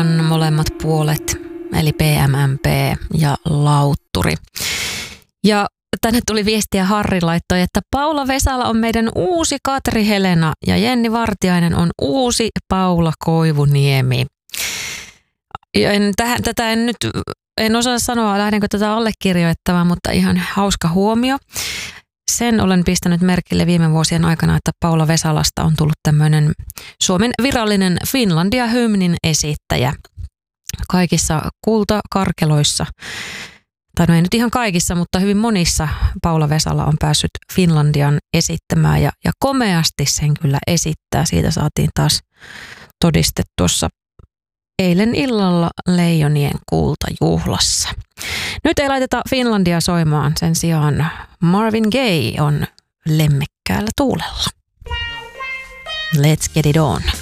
skaalan molemmat puolet, eli PMMP ja lautturi. Ja tänne tuli viestiä, Harri laittoi, että Paula Vesala on meidän uusi Katri Helena ja Jenni Vartiainen on uusi Paula Koivuniemi. En osaa sanoa, lähdenkö tätä allekirjoittamaan, mutta ihan hauska huomio. Sen olen pistänyt merkille viime vuosien aikana, että Paula Vesalasta on tullut tämmöinen Suomen virallinen Finlandia-hymnin esittäjä. Kaikissa kultakarkeloissa, tai no ei nyt ihan kaikissa, mutta hyvin monissa Paula Vesala on päässyt Finlandian esittämään ja komeasti sen kyllä esittää. Siitä saatiin taas todiste tuossa eilen illalla Leijonien kultajuhlassa. Nyt ei laiteta Finlandia soimaan, sen sijaan Marvin Gaye on lemmekkäällä tuulella. Let's get it on.